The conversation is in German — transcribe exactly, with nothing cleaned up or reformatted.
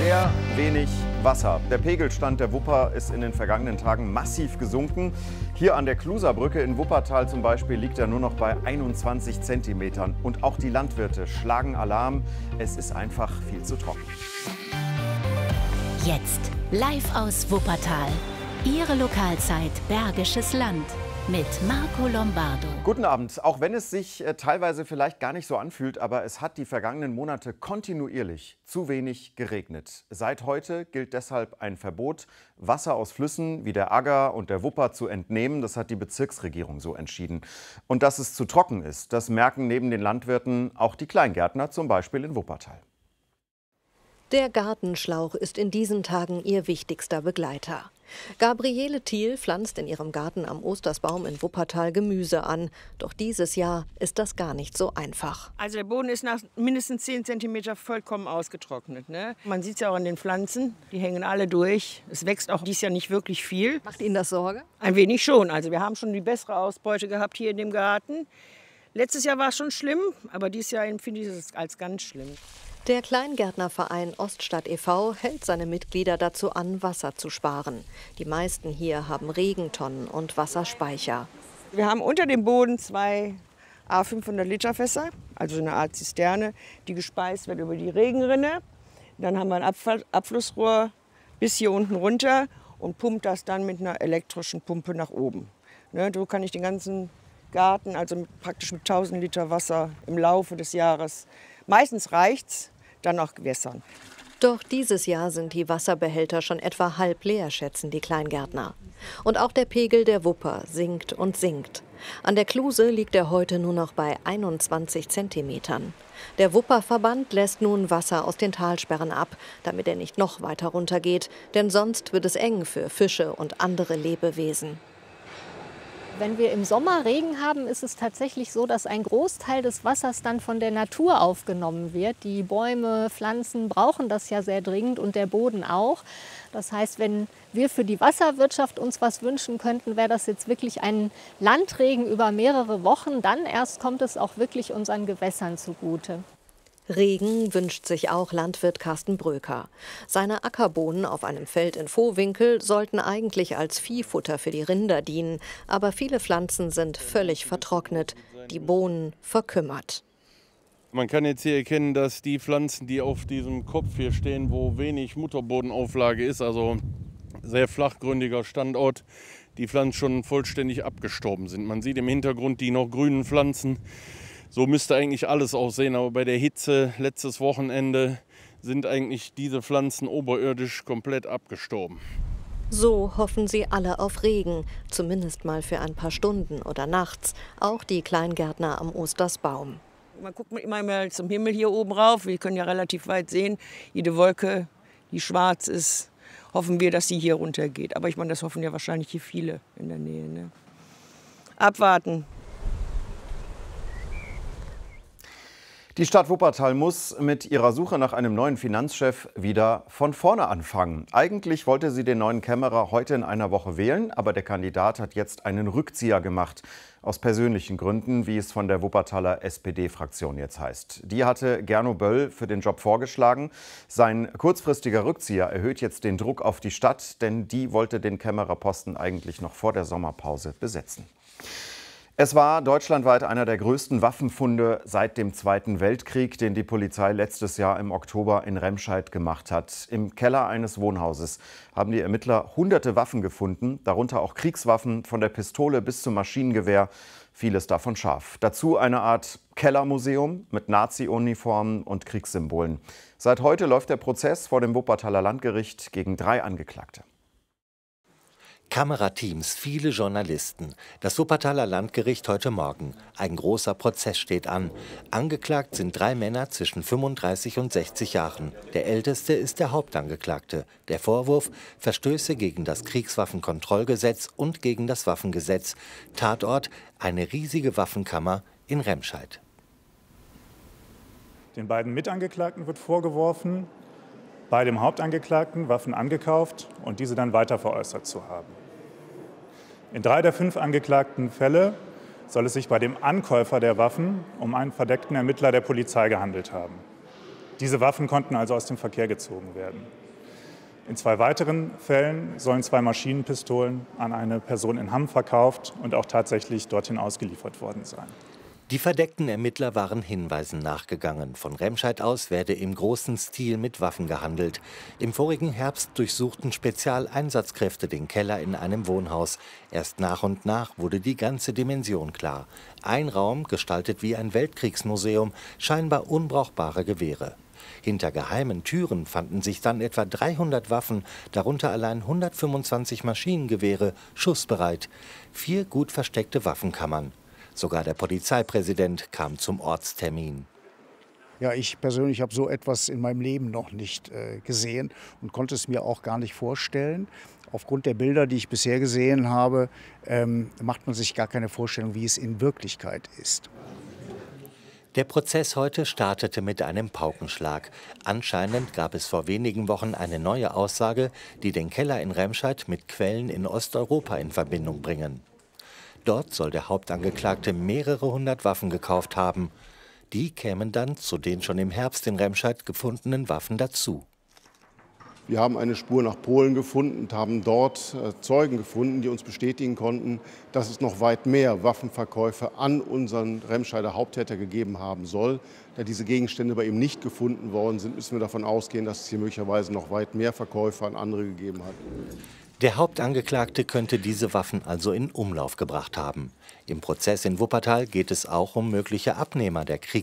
Sehr wenig Wasser. Der Pegelstand der Wupper ist in den vergangenen Tagen massiv gesunken. Hier an der Kluserbrücke in Wuppertal zum Beispiel liegt er nur noch bei einundzwanzig Zentimetern. Und auch die Landwirte schlagen Alarm. Es ist einfach viel zu trocken. Jetzt live aus Wuppertal. Ihre Lokalzeit Bergisches Land mit Marco Lombardo. Guten Abend. Auch wenn es sich äh, teilweise vielleicht gar nicht so anfühlt, aber es hat die vergangenen Monate kontinuierlich zu wenig geregnet. Seit heute gilt deshalb ein Verbot, Wasser aus Flüssen wie der Agger und der Wupper zu entnehmen. Das hat die Bezirksregierung so entschieden. Und dass es zu trocken ist, das merken neben den Landwirten auch die Kleingärtner, zum Beispiel in Wuppertal. Der Gartenschlauch ist in diesen Tagen ihr wichtigster Begleiter. Gabriele Thiel pflanzt in ihrem Garten am Ostersbaum in Wuppertal Gemüse an. Doch dieses Jahr ist das gar nicht so einfach. Also der Boden ist nach mindestens zehn Zentimeter vollkommen ausgetrocknet. Ne? Man sieht es ja auch an den Pflanzen, die hängen alle durch. Es wächst auch dieses Jahr nicht wirklich viel. Macht Ihnen das Sorge? Ein wenig schon. Also wir haben schon die bessere Ausbeute gehabt hier in dem Garten. Letztes Jahr war es schon schlimm, aber dieses Jahr empfinde ich es als ganz schlimm. Der Kleingärtnerverein Oststadt e V hält seine Mitglieder dazu an, Wasser zu sparen. Die meisten hier haben Regentonnen und Wasserspeicher. Wir haben unter dem Boden zwei A fünfhundert Liter Fässer, also eine Art Zisterne, die gespeist wird über die Regenrinne. Dann haben wir ein Abfall Abflussrohr bis hier unten runter und pumpt das dann mit einer elektrischen Pumpe nach oben. Ne, so kann ich den ganzen Garten, also mit, praktisch mit tausend Liter Wasser im Laufe des Jahres, meistens reicht's, dann auch gewässern. Doch dieses Jahr sind die Wasserbehälter schon etwa halb leer, schätzen die Kleingärtner. Und auch der Pegel der Wupper sinkt und sinkt. An der Kluse liegt er heute nur noch bei einundzwanzig Zentimetern. Der Wupperverband lässt nun Wasser aus den Talsperren ab, damit er nicht noch weiter runtergeht, denn sonst wird es eng für Fische und andere Lebewesen. Wenn wir im Sommer Regen haben, ist es tatsächlich so, dass ein Großteil des Wassers dann von der Natur aufgenommen wird. Die Bäume, Pflanzen brauchen das ja sehr dringend und der Boden auch. Das heißt, wenn wir für die Wasserwirtschaft uns was wünschen könnten, wäre das jetzt wirklich ein Landregen über mehrere Wochen. Dann erst kommt es auch wirklich unseren Gewässern zugute. Regen wünscht sich auch Landwirt Carsten Bröker. Seine Ackerbohnen auf einem Feld in Vohwinkel sollten eigentlich als Viehfutter für die Rinder dienen. Aber viele Pflanzen sind völlig vertrocknet, die Bohnen verkümmert. Man kann jetzt hier erkennen, dass die Pflanzen, die auf diesem Kopf hier stehen, wo wenig Mutterbodenauflage ist, also sehr flachgründiger Standort, die Pflanzen schon vollständig abgestorben sind. Man sieht im Hintergrund die noch grünen Pflanzen. So müsste eigentlich alles aussehen, aber bei der Hitze letztes Wochenende sind eigentlich diese Pflanzen oberirdisch komplett abgestorben. So hoffen sie alle auf Regen, zumindest mal für ein paar Stunden oder nachts, auch die Kleingärtner am Ostersbaum. Man guckt immer mal zum Himmel hier oben rauf, wir können ja relativ weit sehen, jede Wolke, die schwarz ist, hoffen wir, dass sie hier runtergeht. Aber ich meine, das hoffen ja wahrscheinlich hier viele in der Nähe. Ne? Abwarten. Die Stadt Wuppertal muss mit ihrer Suche nach einem neuen Finanzchef wieder von vorne anfangen. Eigentlich wollte sie den neuen Kämmerer heute in einer Woche wählen, aber der Kandidat hat jetzt einen Rückzieher gemacht. Aus persönlichen Gründen, wie es von der Wuppertaler S P D-Fraktion jetzt heißt. Die hatte Gernot Böll für den Job vorgeschlagen. Sein kurzfristiger Rückzieher erhöht jetzt den Druck auf die Stadt, denn die wollte den Kämmererposten eigentlich noch vor der Sommerpause besetzen. Es war deutschlandweit einer der größten Waffenfunde seit dem Zweiten Weltkrieg, den die Polizei letztes Jahr im Oktober in Remscheid gemacht hat. Im Keller eines Wohnhauses haben die Ermittler hunderte Waffen gefunden, darunter auch Kriegswaffen von der Pistole bis zum Maschinengewehr, vieles davon scharf. Dazu eine Art Kellermuseum mit Nazi-Uniformen und Kriegssymbolen. Seit heute läuft der Prozess vor dem Wuppertaler Landgericht gegen drei Angeklagte. Kamerateams, viele Journalisten. Das Wuppertaler Landgericht heute Morgen. Ein großer Prozess steht an. Angeklagt sind drei Männer zwischen fünfunddreißig und sechzig Jahren. Der älteste ist der Hauptangeklagte. Der Vorwurf: Verstöße gegen das Kriegswaffenkontrollgesetz und gegen das Waffengesetz. Tatort: eine riesige Waffenkammer in Remscheid. Den beiden Mitangeklagten wird vorgeworfen, bei dem Hauptangeklagten Waffen angekauft und diese dann weiter veräußert zu haben. In drei der fünf angeklagten Fälle soll es sich bei dem Ankäufer der Waffen um einen verdeckten Ermittler der Polizei gehandelt haben. Diese Waffen konnten also aus dem Verkehr gezogen werden. In zwei weiteren Fällen sollen zwei Maschinenpistolen an eine Person in Hamm verkauft und auch tatsächlich dorthin ausgeliefert worden sein. Die verdeckten Ermittler waren Hinweisen nachgegangen. Von Remscheid aus werde im großen Stil mit Waffen gehandelt. Im vorigen Herbst durchsuchten Spezialeinsatzkräfte den Keller in einem Wohnhaus. Erst nach und nach wurde die ganze Dimension klar. Ein Raum, gestaltet wie ein Weltkriegsmuseum, scheinbar unbrauchbare Gewehre. Hinter geheimen Türen fanden sich dann etwa dreihundert Waffen, darunter allein hundertfünfundzwanzig Maschinengewehre, schussbereit. Vier gut versteckte Waffenkammern. Sogar der Polizeipräsident kam zum Ortstermin. Ja, ich persönlich habe so etwas in meinem Leben noch nicht äh, gesehen und konnte es mir auch gar nicht vorstellen. Aufgrund der Bilder, die ich bisher gesehen habe, ähm, macht man sich gar keine Vorstellung, wie es in Wirklichkeit ist. Der Prozess heute startete mit einem Paukenschlag. Anscheinend gab es vor wenigen Wochen eine neue Aussage, die den Keller in Remscheid mit Quellen in Osteuropa in Verbindung bringen. Dort soll der Hauptangeklagte mehrere hundert Waffen gekauft haben. Die kämen dann zu den schon im Herbst in Remscheid gefundenen Waffen dazu. Wir haben eine Spur nach Polen gefunden und haben dort Zeugen gefunden, die uns bestätigen konnten, dass es noch weit mehr Waffenverkäufe an unseren Remscheider Haupttäter gegeben haben soll. Da diese Gegenstände bei ihm nicht gefunden worden sind, müssen wir davon ausgehen, dass es hier möglicherweise noch weit mehr Verkäufe an andere gegeben hat. Der Hauptangeklagte könnte diese Waffen also in Umlauf gebracht haben. Im Prozess in Wuppertal geht es auch um mögliche Abnehmer der Kriegs